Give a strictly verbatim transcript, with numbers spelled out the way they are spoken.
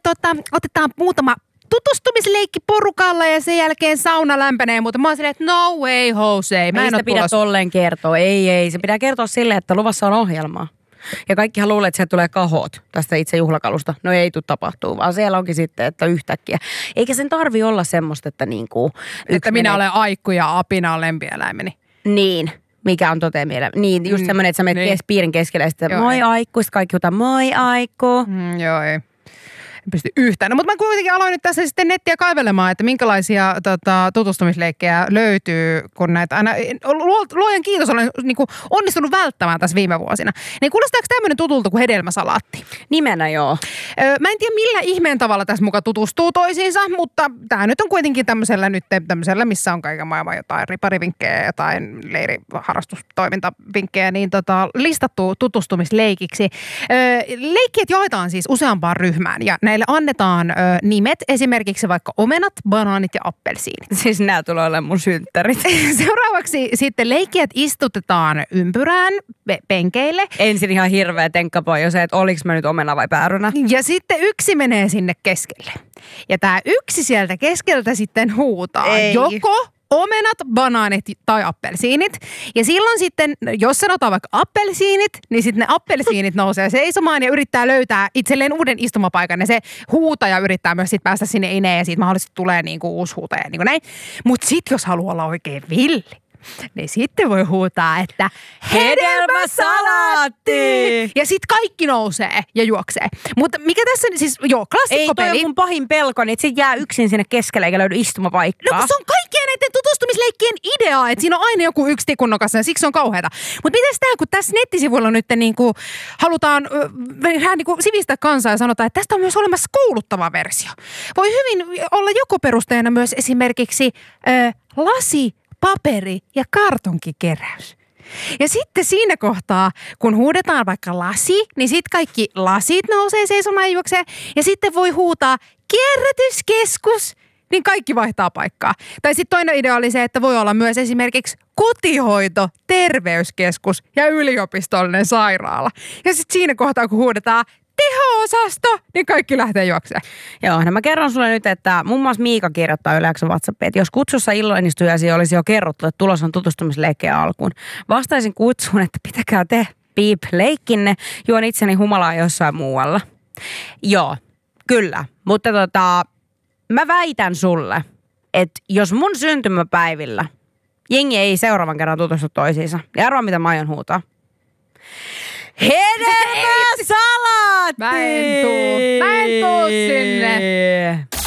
tota, otetaan muutama tutustumisleikki porukalla ja sen jälkeen sauna lämpenee, mutta mä oon silleen, että no way, Jose. Mä ei en sitä pidä tolleen kertoa. Ei, ei. Se pitää kertoa silleen, että luvassa on ohjelmaa. Ja kaikkihan luulee, että sieltä tulee kahot tästä itse juhlakalusta. No ei tule tapahtuu, vaan siellä onkin sitten, että yhtäkkiä. Eikä sen tarvi olla semmoista, että niinku... Että minä olen Aikku ja Apina on lempieläimeni. Niin. Mikä on toteen mielellä. Niin, just mm, semmoinen, että sä menet niin. kes, piirin keskelle ja sitten moi Aikku, sitten kaikki huutaa moi Aikku. Mm, joo, ei. En pysty yhtään. No, mutta mä kuitenkin aloin nyt tässä sitten nettiä kaivelemaan, että minkälaisia tota, tutustumisleikkejä löytyy, kun näitä aina, luojan kiitos, olen niin kuin, onnistunut välttämään tässä viime vuosina. Niin kuulostaako tämmöinen tutulta kuin hedelmäsalaatti? Nimenä joo. Öö, mä en tiedä millä ihmeen tavalla tässä muka tutustuu toisiinsa, mutta tää nyt on kuitenkin tämmöisellä nyt tämmöisellä, missä on kaiken maailman jotain riparivinkkejä, jotain leiriharrastustoimintavinkkejä, niin tota, listattu tutustumisleikiksi. Öö, leikkiet jaetaan siis useampaan ryhmään ja näille annetaan ö, nimet, esimerkiksi vaikka omenat, banaanit ja appelsiinit. Siis nämä tulee olemaan mun synttärit. Seuraavaksi sitten leikkijät istutetaan ympyrään pe- penkeille. Ensin ihan hirveä tenkkapoja se, että oliks mä nyt omena vai päärynä. Ja sitten yksi menee sinne keskelle. Ja tää yksi sieltä keskeltä sitten huutaa Ei. joko omenat, banaanit tai appelsiinit. Ja silloin sitten, jos sanotaan vaikka appelsiinit, niin sitten ne appelsiinit nousee seisomaan ja yrittää löytää itselleen uuden istumapaikan. Ja se huutaja yrittää myös sitten päästä sinne ineen ja siitä mahdollisesti tulee niinku uusi huutaja, niin kuin näin. Mutta sitten jos haluaa olla oikein villi, niin sitten voi huutaa, että hedelmäsalaatti! Ja sitten kaikki nousee ja juoksee. Mutta mikä tässä, siis joo, klassikkopeli. Ei toi on mun pahin pelko, niin että sit jää yksin sinne keskelle eikä löydy istumapaikkaa. No kun se on kaikkien näiden tutustumisleikkien idea, että siinä on aina joku yksi tikunnokas ja siksi on kauheata. Mutta mitäs tää, kun tässä nettisivuilla nyt niinku halutaan vähän niinku sivistää kansaa ja sanotaan, että tästä on myös olemassa kouluttava versio. Voi hyvin olla joko perusteena myös esimerkiksi ö, lasi, paperi ja kartonkikeräys. Ja sitten siinä kohtaa, kun huudetaan vaikka lasi, niin sitten kaikki lasit nousee seisomaan ja juoksee. Ja sitten voi huutaa kierrätyskeskus, niin kaikki vaihtaa paikkaa. Tai sitten toinen idea oli se, että voi olla myös esimerkiksi kotihoito, terveyskeskus ja yliopistollinen sairaala. Ja sitten siinä kohtaa, kun huudetaan teho-osasto, niin kaikki lähtee juoksemaan. Joo, no mä kerron sulle nyt, että muun muassa Miika kirjoittaa Yle X:n WhatsAppiin, että jos kutsussa illoinnistujaisia olisi jo kerrottu, että tulos on tutustumisleikkejä alkuun. Vastaisin kutsuun, että pitäkää te, piip, leikkinne, juon itseni humalaa jossain muualla. Joo, kyllä, mutta tota, mä väitän sulle, että jos mun syntymäpäivillä jengi ei seuraavan kerran tutustu toisiinsa, niin arvaa mitä mä aion huutaa. Hedelmäsalaatti! Mä en tuu, mä en tuu sinne.